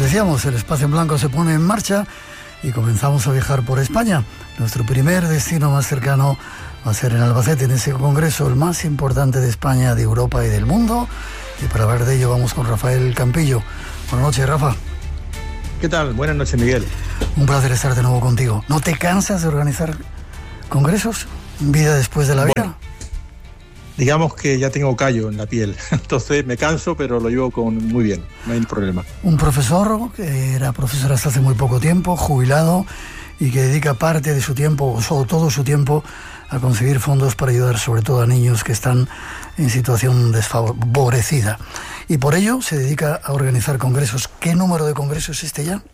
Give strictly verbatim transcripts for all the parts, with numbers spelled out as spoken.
decíamos, el Espacio en Blanco se pone en marcha y comenzamos a viajar por España. Nuestro primer destino más cercano va a ser en Albacete, en ese congreso, el más importante de España, de Europa y del mundo. Y para hablar de ello vamos con Rafael Campillo. Buenas noches, Rafa. ¿Qué tal? Buenas noches, Miguel. Un placer estar de nuevo contigo. ¿No te cansas de organizar congresos? ¿Vida después de la vida? Bueno, digamos que ya tengo callo en la piel, entonces me canso, pero lo llevo con muy bien, no hay problema. Un profesor que era profesor hasta hace muy poco tiempo, jubilado, y que dedica parte de su tiempo, o todo su tiempo, a conseguir fondos para ayudar sobre todo a niños que están en situación desfavorecida. Y por ello se dedica a organizar congresos. ¿Qué número de congresos es este ya?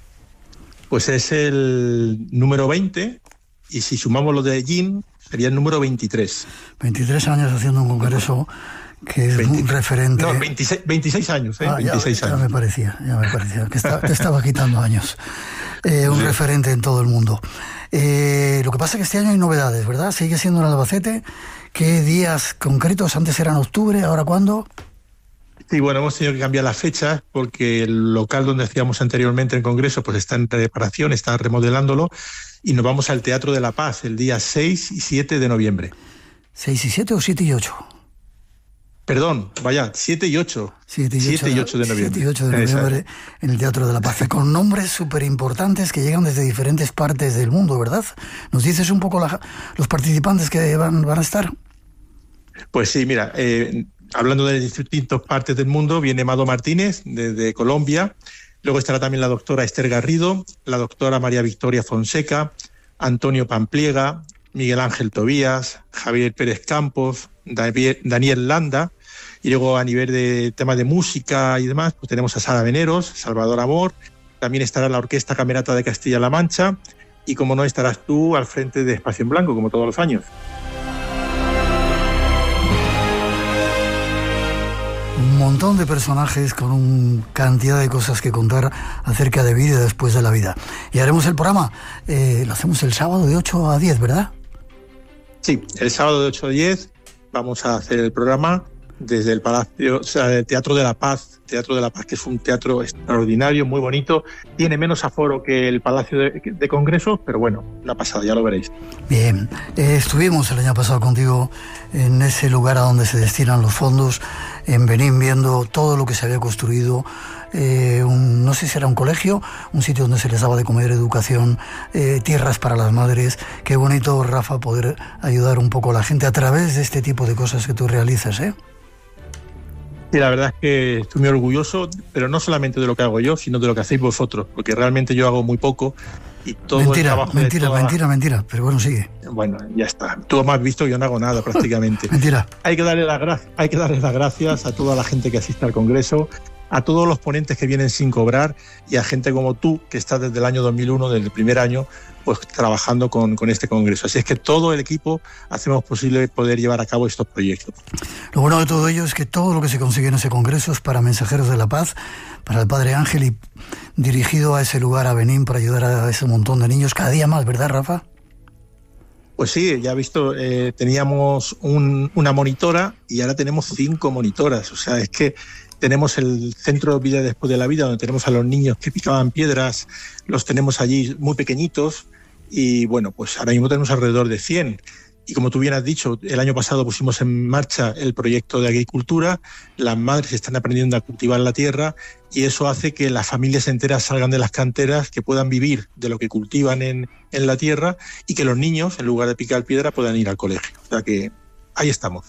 Pues es el número veinte, y si sumamos lo de Jin, sería el número veintitrés. veintitrés años haciendo un congreso que es veinte, un referente. No, veintiséis, veintiséis años, ¿eh? Ah, veintiséis ya, años. Ya me parecía, ya me parecía, que está, te estaba quitando años. Eh, un sí. referente en todo el mundo. Eh, lo que pasa es que este año hay novedades, ¿verdad? Sigue siendo en Albacete. ¿Qué días concretos? Antes era en octubre, ¿ahora cuándo? Sí, bueno, hemos tenido que cambiar las fechas porque el local donde hacíamos anteriormente el congreso pues está en reparación, está remodelándolo, y nos vamos al Teatro de la Paz el día seis y siete de noviembre. ¿seis y siete o siete y ocho? Perdón, vaya, siete y ocho. siete y ocho de noviembre. siete y ocho de noviembre en el Teatro de la Paz, con nombres súper importantes que llegan desde diferentes partes del mundo, ¿verdad? ¿Nos dices un poco la, los participantes que van, van a estar? Pues sí, mira, eh, hablando de distintas partes del mundo, viene Mado Martínez, desde Colombia. Luego estará también la doctora Esther Garrido, la doctora María Victoria Fonseca, Antonio Pampliega, Miguel Ángel Tobías, Javier Pérez Campos, Daniel Landa. Y luego a nivel de temas de música y demás, pues tenemos a Sara Veneros, Salvador Amor. También estará la Orquesta Camerata de Castilla-La Mancha. Y como no, estarás tú al frente de Espacio en Blanco, como todos los años. Un montón de personajes con una cantidad de cosas que contar acerca de vida después de la vida. Y haremos el programa, eh, lo hacemos el sábado de ocho a diez, ¿verdad? Sí, el sábado de ocho a diez vamos a hacer el programa desde el Palacio, o sea, el Teatro de la Paz, Teatro de la Paz, que es un teatro extraordinario, muy bonito. Tiene menos aforo que el Palacio de, de Congresos, pero bueno, la pasada, ya lo veréis. Bien, eh, estuvimos el año pasado contigo en ese lugar a donde se destinan los fondos, en Benín, viendo todo lo que se había construido. Eh, un, no sé si era un colegio, un sitio donde se les daba de comer, educación, eh, tierras para las madres. Qué bonito, Rafa, poder ayudar un poco a la gente a través de este tipo de cosas que tú realizas, ¿eh? Sí, la verdad es que estoy muy orgulloso, pero no solamente de lo que hago yo, sino de lo que hacéis vosotros, porque realmente yo hago muy poco y todo mentira, el trabajo mentira, de toda... mentira, mentira, pero bueno, sigue. Bueno, ya está. Tú me has visto que yo no hago nada prácticamente. Mentira. Hay que darle las gra... hay que darle las gracias a toda la gente que asiste al Congreso, a todos los ponentes que vienen sin cobrar y a gente como tú, que está desde el año dos mil uno, desde el primer año, pues trabajando con, con este congreso. Así es que todo el equipo hacemos posible poder llevar a cabo estos proyectos. Lo bueno de todo ello es que todo lo que se consigue en ese congreso es para Mensajeros de la Paz, para el Padre Ángel, y dirigido a ese lugar, a Benín, para ayudar a ese montón de niños cada día más, ¿verdad, Rafa? Pues sí, ya he visto, eh, teníamos un, una monitora y ahora tenemos cinco monitoras. O sea, es que tenemos el Centro de Vida Después de la Vida, donde tenemos a los niños que picaban piedras, los tenemos allí muy pequeñitos, y bueno, pues ahora mismo tenemos alrededor de cien. Y como tú bien has dicho, el año pasado pusimos en marcha el proyecto de agricultura, las madres están aprendiendo a cultivar la tierra y eso hace que las familias enteras salgan de las canteras, que puedan vivir de lo que cultivan en, en la tierra, y que los niños, en lugar de picar piedra, puedan ir al colegio. O sea que ahí estamos.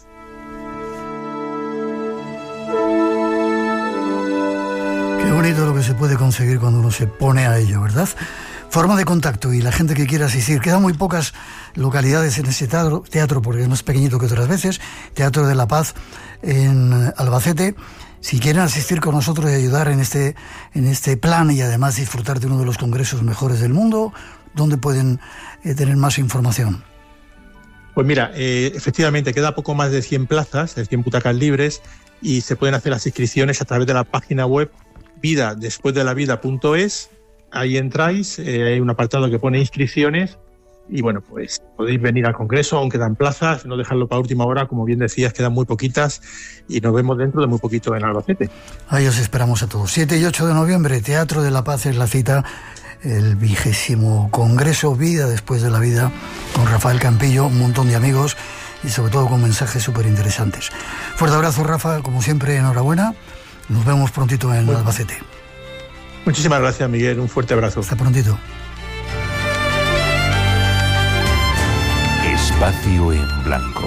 Qué bonito lo que se puede conseguir cuando uno se pone a ello, ¿verdad? Forma de contacto y la gente que quiera asistir. Quedan muy pocas localidades en ese teatro, teatro porque es más pequeñito que otras veces. Teatro de la Paz en Albacete. Si quieren asistir con nosotros y ayudar en este, en este plan y además disfrutar de uno de los congresos mejores del mundo, ¿dónde pueden eh, tener más información? Pues mira, eh, efectivamente queda poco más de cien plazas, de cien butacas libres, y se pueden hacer las inscripciones a través de la página web vida después de la vida punto es. Ahí entráis, eh, hay un apartado que pone inscripciones Y bueno, pues podéis venir al Congreso, aún quedan plazas, no dejarlo para última hora, como bien decías, quedan muy poquitas y nos vemos dentro de muy poquito en Albacete. Ahí os esperamos a todos. siete y ocho de noviembre, Teatro de la Paz es la cita, el vigésimo Congreso Vida después de la vida, con Rafael Campillo, un montón de amigos y sobre todo con mensajes súper interesantes. Fuerte abrazo, Rafa, como siempre, enhorabuena. Nos vemos prontito en bueno, Albacete. Muchísimas gracias, Miguel, un fuerte abrazo. Hasta prontito. Espacio en Blanco.